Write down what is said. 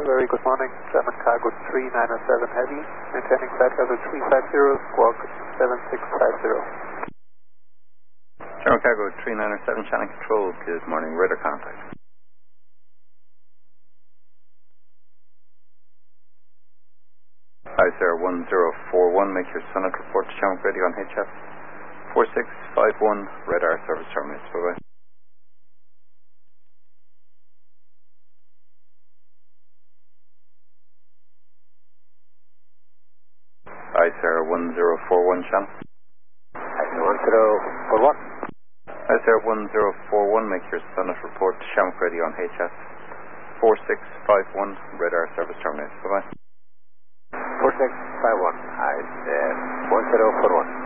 very good morning. German Cargo 3907 Heavy, maintaining flight level 350, squawk 7650. German Cargo 3907, Channel Control, good morning, radar contact. Hi, sir, 1041, make your Summit report to Channel Radio on HF 4651, radar service terminates, bye-bye. Hi, sir, 1041, Channel. Hi, 1041. Hi, sir, 1041, make your Summit report to Channel Radio on HF 4651, radar service terminates, bye-bye. 4651, hi, 1041.